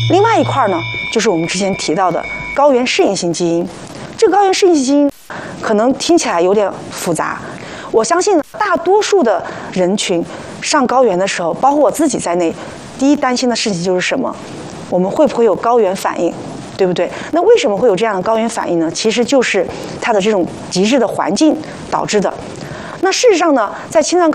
另外一块呢，就是我们之前提到的高原适应性基因。这个高原适应性基因可能听起来有点复杂，我相信大多数的人群上高原的时候，包括我自己在内，第一担心的事情就是什么？我们会不会有高原反应？对不对？那为什么会有这样的高原反应呢？其实就是它的这种极致的环境导致的。那事实上呢，在青藏高